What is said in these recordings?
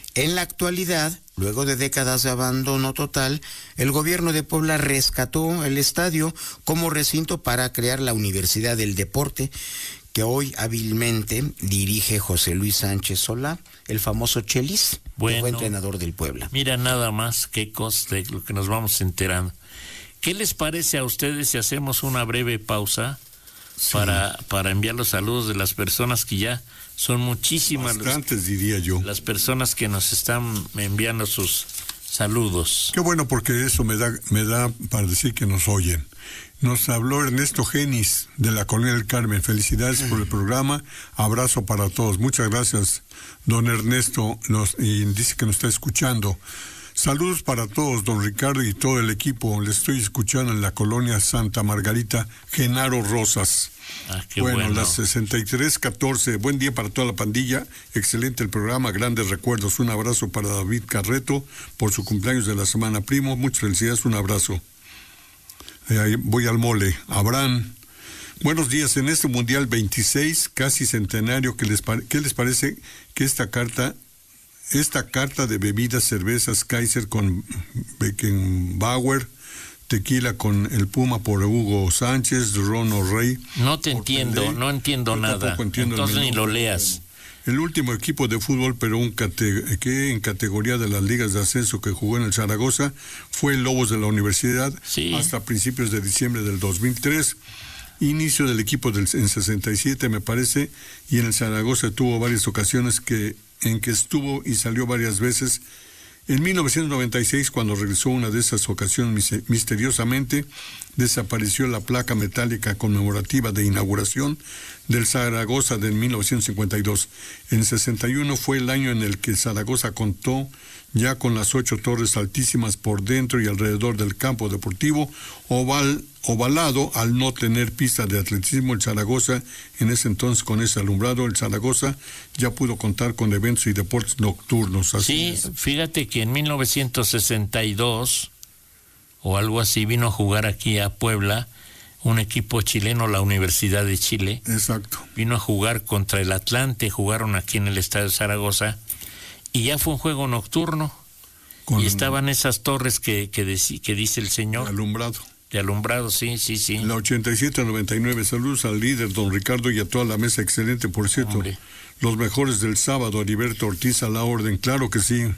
En la actualidad, luego de décadas de abandono total, el gobierno de Puebla rescató el estadio como recinto para crear la Universidad del Deporte, que hoy hábilmente dirige José Luis Sánchez Solá, el famoso Chelis, que fue entrenador del Puebla. Mira nada más qué cosa de lo que nos vamos enterando. ¿Qué les parece a ustedes si hacemos una breve pausa para enviar los saludos de las personas que ya son muchísimas? Bastantes, diría yo. Las personas que nos están enviando sus saludos. Qué bueno, porque eso me da para decir que nos oyen. Nos habló Ernesto Genis de la Colonia del Carmen. Felicidades por el programa. Abrazo para todos. Muchas gracias, don Ernesto. Y dice que nos está escuchando. Saludos para todos, don Ricardo y todo el equipo. Le estoy escuchando en la Colonia Santa Margarita, Genaro Rosas. Qué bueno. Las 63:14. Buen día para toda la pandilla. Excelente el programa. Grandes recuerdos. Un abrazo para David Carreto por su cumpleaños de la semana. Primo, muchas felicidades. Un abrazo. Voy al mole. Abraham. Buenos días. En este Mundial 26, casi centenario, ¿qué les parece que esta carta de bebidas, cervezas Kaiser con Beckenbauer, tequila con el Puma por Hugo Sánchez, Ron O'Rey? No entiendo nada. Entonces ni lo leas. El último equipo de fútbol, pero que en categoría de las ligas de ascenso que jugó en el Zaragoza, fue el Lobos de la Universidad, hasta principios de diciembre del 2003. Inicio del equipo en 67, me parece, y en el Zaragoza tuvo varias ocasiones en que estuvo y salió varias veces. En 1996, cuando regresó una de esas ocasiones, misteriosamente desapareció la placa metálica conmemorativa de inauguración del Zaragoza de 1952. En 61 fue el año en el que Zaragoza contó ya con las 8 torres altísimas por dentro y alrededor del campo deportivo ovalado. Al no tener pista de atletismo, el Zaragoza, en ese entonces con ese alumbrado, el Zaragoza ya pudo contar con eventos y deportes nocturnos. Fíjate que en 1962 o algo así vino a jugar aquí a Puebla un equipo chileno, la Universidad de Chile. Exacto. Vino a jugar contra el Atlante, jugaron aquí en el estadio de Zaragoza y ya fue un juego nocturno y estaban esas torres que dice el señor. De alumbrado, sí. La 87-99, saludos al líder, don Ricardo, y a toda la mesa, excelente, por cierto. Hombre. Los mejores del sábado, Heriberto Ortiz a la orden, claro que sí.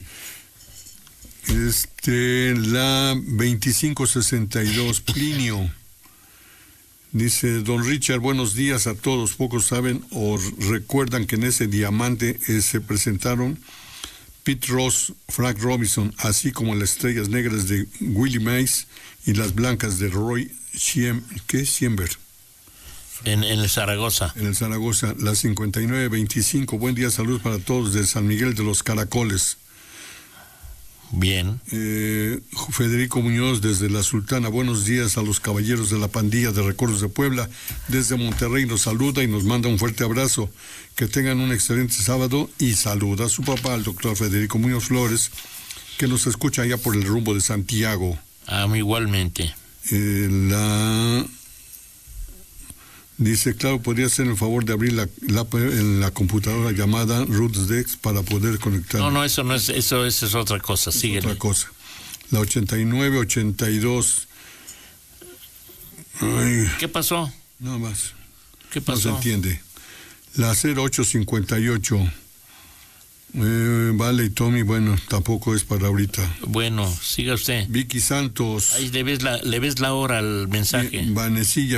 La 2562, Plinio. Dice, don Richard, buenos días a todos. Pocos saben o recuerdan que en ese diamante se presentaron Pete Ross, Frank Robinson, así como las estrellas negras de Willie Mays y las blancas de Roy Siember. En el Zaragoza. En el Zaragoza, la 59-25. Buen día, saludos para todos de San Miguel de los Caracoles. Bien. Federico Muñoz desde La Sultana. Buenos días a los caballeros de la pandilla de Recuerdos de Puebla. Desde Monterrey nos saluda y nos manda un fuerte abrazo. Que tengan un excelente sábado y saluda a su papá, el doctor Federico Muñoz Flores, que nos escucha allá por el rumbo de Santiago. Igualmente. Dice, claro, podría hacer el favor de abrir la computadora llamada RootsDex para poder conectar. No, eso no es, eso es otra cosa, síguele. Otra cosa. La 89-82. ¿Qué pasó? Nada más. ¿Qué pasó? No se entiende. La 0858. Vale, y Tommy, bueno, tampoco es para ahorita. Bueno, siga usted. Vicky Santos. Ahí le ves la hora al mensaje. Vanesita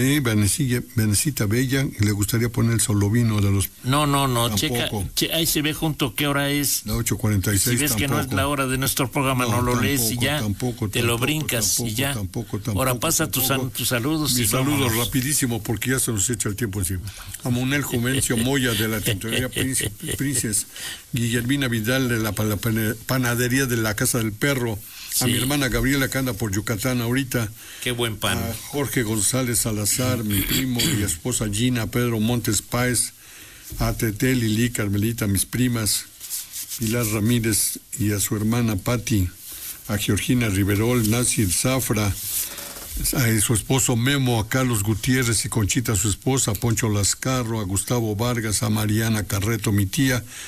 Bella, le gustaría poner el solovino de los... No, checa, ahí se ve junto qué hora es. La 8:46. Si ves tampoco. Que no es la hora de nuestro programa, no lo lees y ya te lo brincas y ya. Tampoco. Ahora pasa tus saludos. Mis saludos rapidísimo porque ya se nos echa el tiempo encima. A Monel Juvencio Moya de la Tintorería Princes. Guillermina Vidal de la panadería de la Casa del Perro, a mi hermana Gabriela que anda por Yucatán ahorita. Qué buen pan. A Jorge González Salazar, mi primo y esposa Gina, Pedro Montes Páez, a Tete, Lili, Carmelita, mis primas, Pilar Ramírez y a su hermana Patti, a Georgina Riverol, Nasir Zafra, a su esposo Memo, a Carlos Gutiérrez y Conchita, su esposa, a Poncho Lascarro, a Gustavo Vargas, a Mariana Carreto, mi tía,